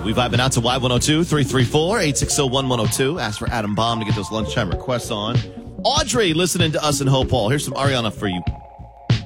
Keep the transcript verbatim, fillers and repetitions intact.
We vibing out to Y one oh two, three three four, eight six zero, one one oh two. Ask for Adam Bomb to get those lunchtime requests on. Audrey listening to us in Hope Hall. Here's some Ariana for you.